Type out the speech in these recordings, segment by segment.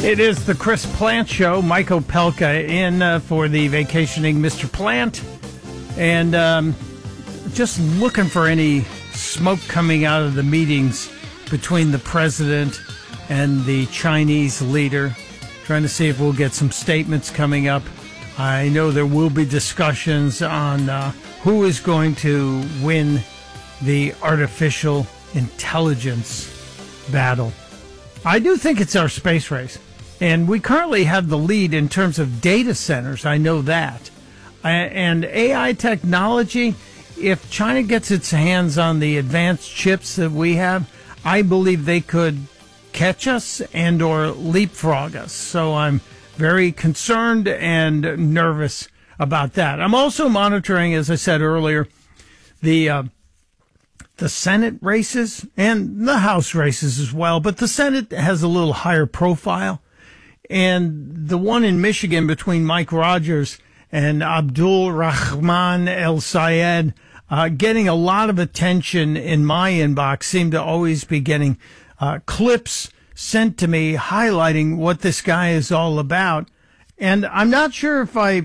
It is the Chris Plant Show. Mike Opelka in for the vacationing Mr. Plant. And just looking for any smoke coming out of the meetings between the president and the Chinese leader. Trying to see if we'll get some statements coming up. I know there will be discussions on who is going to win the artificial intelligence battle. I do think it's our space race. And we currently have the lead in terms of data centers. I know that. And AI technology, if China gets its hands on the advanced chips that we have, I believe they could catch us and or leapfrog us. So I'm very concerned and nervous about that. I'm also monitoring, as I said earlier, the Senate races and the House races as well. But the Senate has a little higher profile. And the one in Michigan between Mike Rogers and Abdul Rahman El-Sayed, getting a lot of attention in my inbox, seemed to always be getting clips sent to me highlighting what this guy is all about. And I'm not sure if I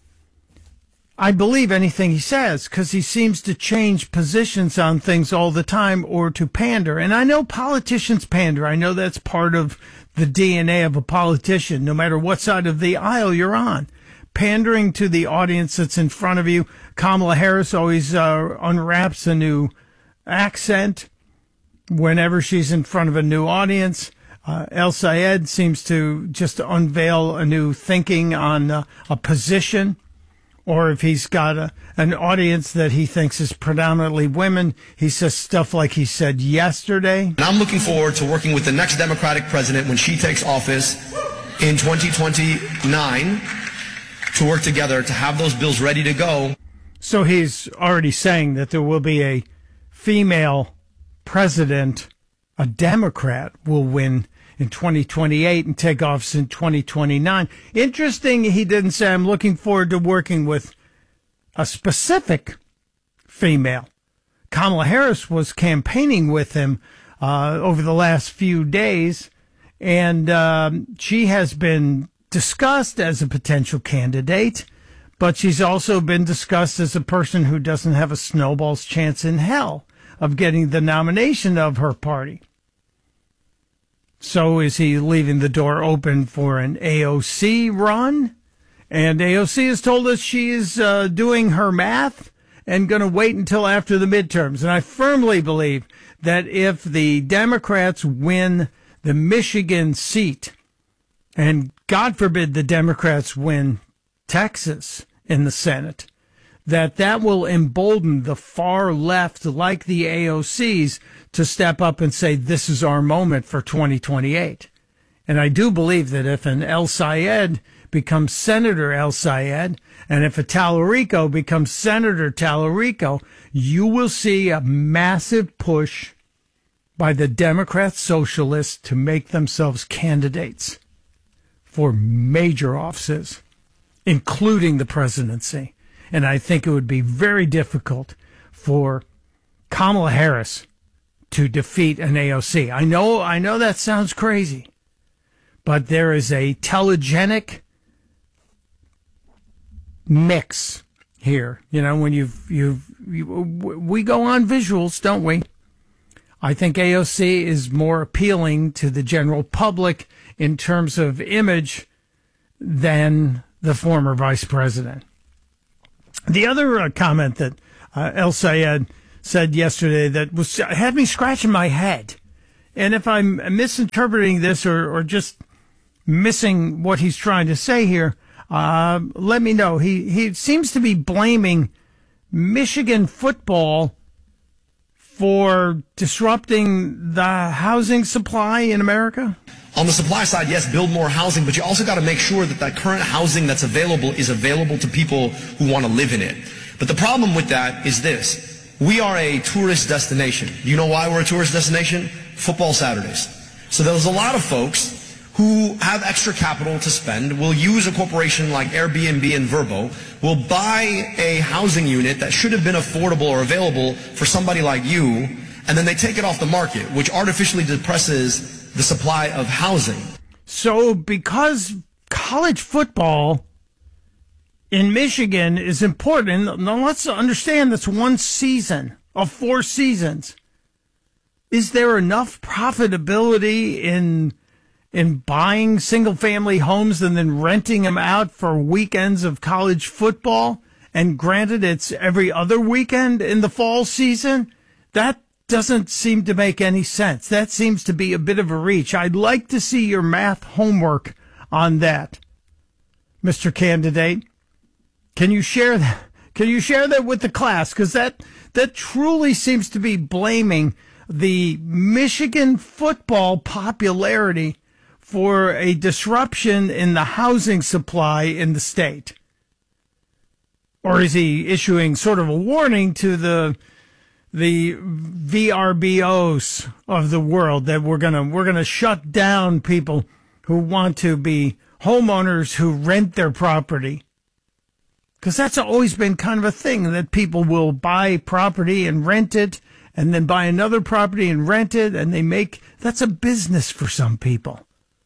believe anything he says, because he seems to change positions on things all the time or to pander. And I know politicians pander. I know that's part of the DNA of a politician, no matter what side of the aisle you're on. Pandering to the audience that's in front of you. Kamala Harris always unwraps a new accent whenever she's in front of a new audience. El-Sayed seems to just unveil a new thinking on a position. Or if he's got an audience that he thinks is predominantly women, he says stuff like he said yesterday. And I'm looking forward to working with the next Democratic president when she takes office in 2029 to work together to have those bills ready to go. So he's already saying that there will be a female president, a Democrat will win in 2028 and take office in 2029. Interesting, he didn't say, I'm looking forward to working with a specific female. Kamala Harris was campaigning with him over the last few days, and she has been discussed as a potential candidate, but she's also been discussed as a person who doesn't have a snowball's chance in hell of getting the nomination of her party. So is he leaving the door open for an AOC run? And AOC has told us she is doing her math and going to wait until after the midterms. And I firmly believe that if the Democrats win the Michigan seat, and God forbid the Democrats win Texas in the Senate, that will embolden the far left, like the AOCs, to step up and say, this is our moment for 2028. And I do believe that if an El-Sayed becomes Senator El-Sayed, and if a Tallarico becomes Senator Tallarico, you will see a massive push by the Democrat socialists to make themselves candidates for major offices, including the presidency. And I think it would be very difficult for Kamala Harris to defeat an AOC. I know that sounds crazy, but there is a telegenic mix here. You know, when we go on visuals, don't we? I think AOC is more appealing to the general public in terms of image than the former vice president. The other comment that El-Sayed said yesterday that had me scratching my head, and if I'm misinterpreting this or just missing what he's trying to say here, let me know. He seems to be blaming Michigan football for disrupting the housing supply in America. On the supply side, yes, build more housing, but you also got to make sure that that current housing that's available is available to people who want to live in it. But the problem with that is this. We are a tourist destination. Do you know why we're a tourist destination? Football Saturdays. So there's a lot of folks who have extra capital to spend, will use a corporation like Airbnb and Vrbo, will buy a housing unit that should have been affordable or available for somebody like you, and then they take it off the market, which artificially depresses the supply of housing. So because college football in Michigan is important, now let's understand that's one season of 4 seasons. Is there enough profitability in buying single-family homes and then renting them out for weekends of college football? And granted, it's every other weekend in the fall season. That doesn't seem to make any sense. That seems to be a bit of a reach. I'd like to see your math homework on that, Mr. Candidate. Can you share that? Can you share that with the class? Because that truly seems to be blaming the Michigan football popularity for a disruption in the housing supply in the state. Or is he issuing sort of a warning to the VRBOs of the world that we're gonna shut down people who want to be homeowners who rent their property? Because that's always been kind of a thing, that people will buy property and rent it, and then buy another property and rent it, and that's a business for some people.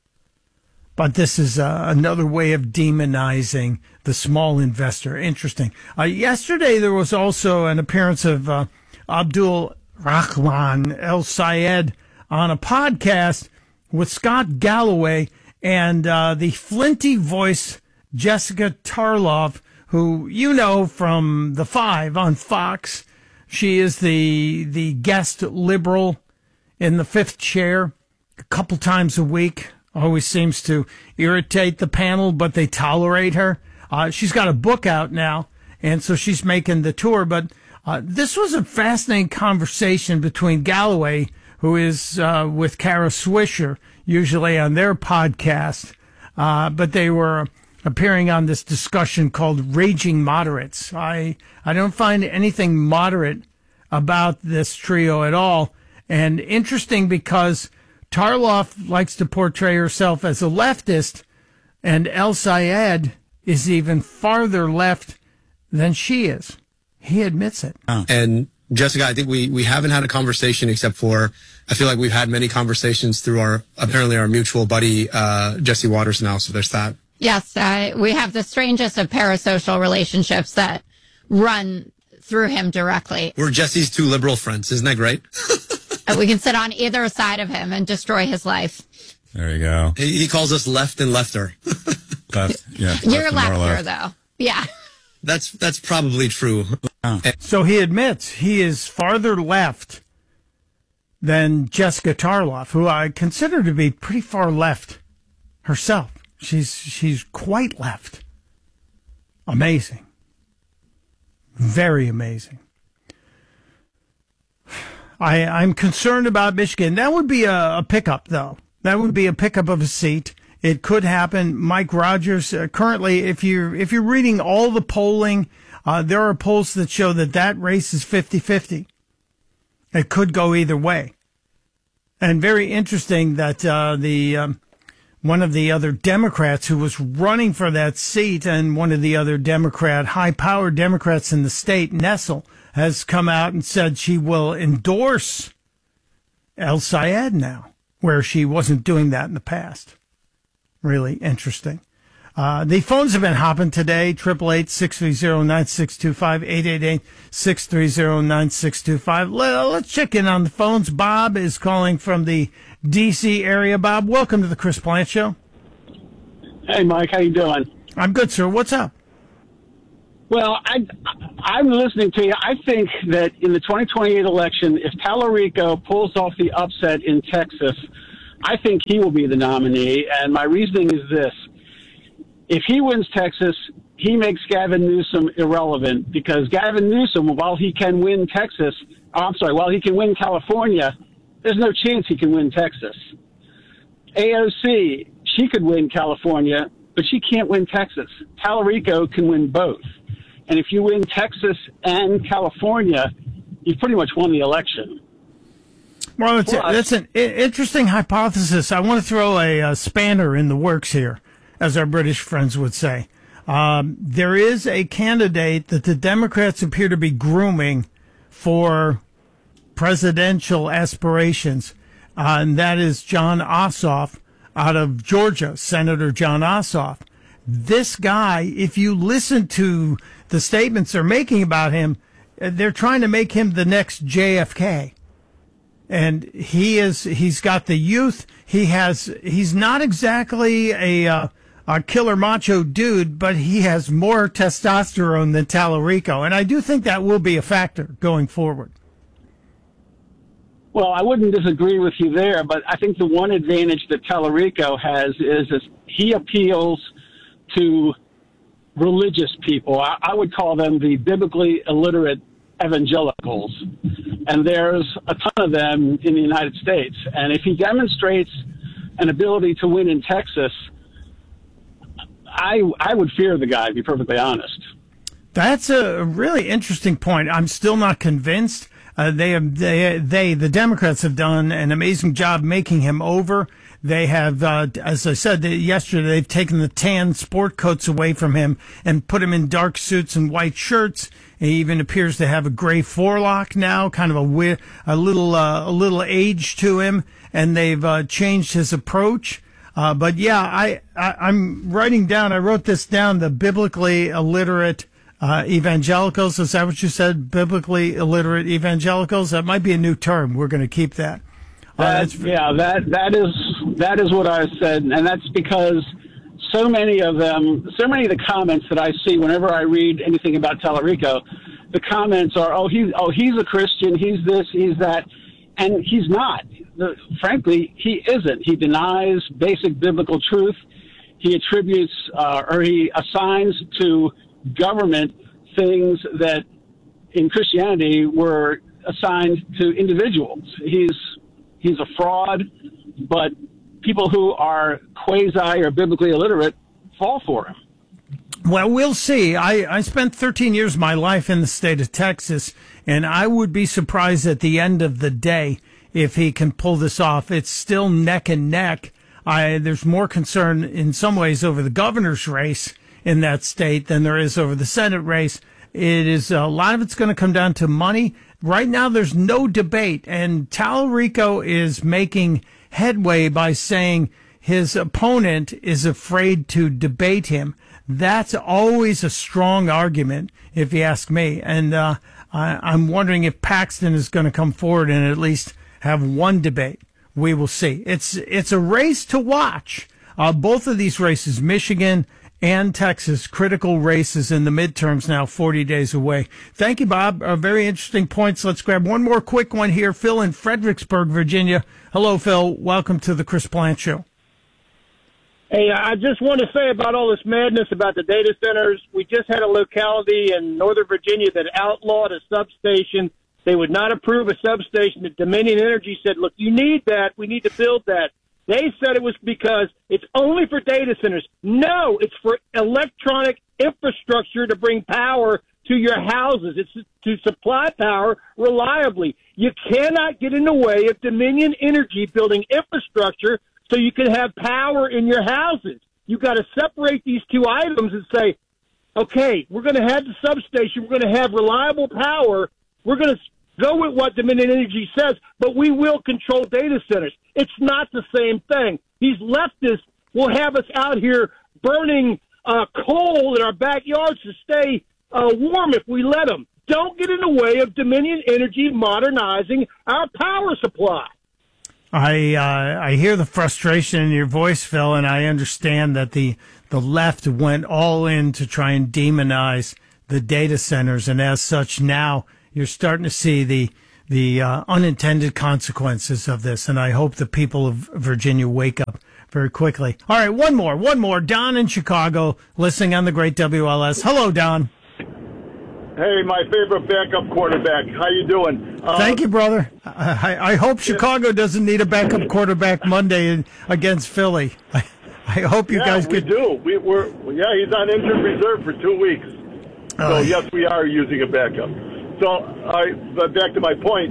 But this is another way of demonizing the small investor. Interesting. Yesterday, there was also an appearance of Abdul Rahman El Sayed on a podcast with Scott Galloway and the flinty voice Jessica Tarlov, who you know from The Five on Fox. She is the guest liberal in the fifth chair a couple times a week. Always seems to irritate the panel, but they tolerate her. She's got a book out now, and so she's making the tour. But this was a fascinating conversation between Galloway, who is with Kara Swisher, usually on their podcast, but they were appearing on this discussion called Raging Moderates. I don't find anything moderate about this trio at all, and interesting because Tarloff likes to portray herself as a leftist, and El Sayed is even farther left than she is. He admits it. And Jessica, I think we haven't had a conversation except for, I feel like we've had many conversations through our mutual buddy, Jesse Waters now. So there's that. Yes. We have the strangest of parasocial relationships that run through him directly. We're Jesse's 2 liberal friends. Isn't that great? We can sit on either side of him and destroy his life. There you go. He calls us left and lefter. Yeah. You're lefter, though. Yeah. That's probably true. So he admits he is farther left than Jessica Tarloff, who I consider to be pretty far left herself. She's quite left. Amazing. Very amazing. I'm concerned about Michigan. That would be a pickup, though. That would be a pickup of a seat. It could happen. Mike Rogers, currently, if you're reading all the polling, there are polls that show that race is 50-50. It could go either way. And very interesting that one of the other Democrats who was running for that seat, and one of the other high-powered Democrats in the state, Nessel, has come out and said she will endorse El Sayed now, where she wasn't doing that in the past. Really interesting. The phones have been hopping today, 888-630-9625, 888-630-9625. Let's check in on the phones. Bob is calling from the D.C. area. Bob, welcome to the Chris Plante Show. Hey, Mike, how you doing? I'm good, sir. What's up? Well, I'm listening to you. I think that in the 2028 election, if Tallarico pulls off the upset in Texas, I think he will be the nominee. And my reasoning is this. If he wins Texas, he makes Gavin Newsom irrelevant, because Gavin Newsom, while he can win California, there's no chance he can win Texas. AOC, she could win California, but she can't win Texas. Tallarico can win both. And if you win Texas and California, you've pretty much won the election. Well, that's an interesting hypothesis. I want to throw a spanner in the works here, as our British friends would say. There is a candidate that the Democrats appear to be grooming for presidential aspirations, and that is Jon Ossoff out of Georgia, Senator John Ossoff. This guy, if you listen to the statements they're making about him, they're trying to make him the next JFK. And he's got the youth. He's not exactly a killer macho dude, but he has more testosterone than Tallarico. And I do think that will be a factor going forward. Well, I wouldn't disagree with you there, but I think the one advantage that Tallarico has is he appeals to religious people. I would call them the biblically illiterate evangelicals. And there's a ton of them in the United States. And if he demonstrates an ability to win in Texas, I would fear the guy, to be perfectly honest. That's a really interesting point. I'm still not convinced. The Democrats have done an amazing job making him over. They have, as I said yesterday, they've taken the tan sport coats away from him and put him in dark suits and white shirts. He even appears to have a gray forelock now, kind of a little age to him, and they've changed his approach. But yeah, I'm writing down. I wrote this down. The biblically illiterate evangelicals. Is that what you said? Biblically illiterate evangelicals. That might be a new term. We're going to keep that. That is what I said, and that's because so many of the comments that I see whenever I read anything about Tallarico, the comments are, he's a Christian, he's this, he's that, and he's not. Frankly, he isn't. He denies basic biblical truth. He attributes or he assigns to government things that in Christianity were assigned to individuals. He's a fraud, but people who are quasi or biblically illiterate fall for him. Well, we'll see. I spent 13 years of my life in the state of Texas, and I would be surprised at the end of the day if he can pull this off. It's still neck and neck. There's more concern in some ways over the governor's race in that state than there is over the Senate race. It is a lot of it's going to come down to money. Right now, there's no debate, and Tallarico is making headway by saying his opponent is afraid to debate him. That's always a strong argument, if you ask me. And I'm wondering if Paxton is going to come forward and at least have one debate. We will see. It's a race to watch. Both of these races, Michigan and Texas, critical races in the midterms now, 40 days away. Thank you, Bob. Very interesting points. Let's grab one more quick one here. Phil in Fredericksburg, Virginia. Hello, Phil. Welcome to the Chris Plante Show. Hey, I just want to say about all this madness about the data centers. We just had a locality in Northern Virginia that outlawed a substation. They would not approve a substation. The Dominion Energy said, look, you need that. We need to build that. They said it was because it's only for data centers. No, it's for electronic infrastructure to bring power to your houses. It's to supply power reliably. You cannot get in the way of Dominion Energy building infrastructure so you can have power in your houses. You got to separate these two items and say, okay, we're going to have the substation. We're going to have reliable power. We're going to go with what Dominion Energy says, but we will control data centers. It's not the same thing. These leftists will have us out here burning coal in our backyards to stay warm if we let them. Don't get in the way of Dominion Energy modernizing our power supply. I hear the frustration in your voice, Phil, and I understand that the left went all in to try and demonize the data centers, and as such now you're starting to see the unintended consequences of this, and I hope the people of Virginia wake up very quickly. All right, one more. Don in Chicago, listening on the great WLS. Hello, Don. Hey, my favorite backup quarterback. How you doing? Thank you, brother. I hope Chicago doesn't need a backup quarterback Monday against Philly. I hope you guys get. We do. He's on injured reserve for 2 weeks. So yes, we are using a backup. So, but back to my point.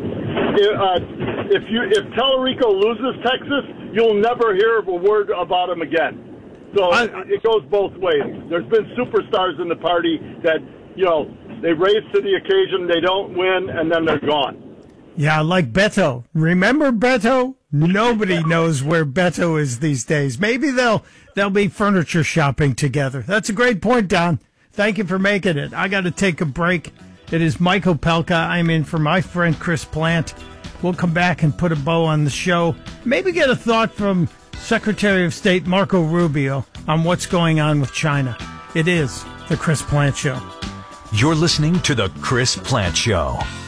If Tallarico loses Texas, you'll never hear a word about him again. So it goes both ways. There's been superstars in the party that, they raise to the occasion, they don't win, and then they're gone. Yeah, like Beto. Remember Beto? Nobody knows where Beto is these days. Maybe they'll be furniture shopping together. That's a great point, Don. Thank you for making it. I got to take a break. It is Mike Opelka. I'm in for my friend Chris Plant. We'll come back and put a bow on the show. Maybe get a thought from Secretary of State Marco Rubio on what's going on with China. It is the Chris Plant Show. You're listening to the Chris Plant Show.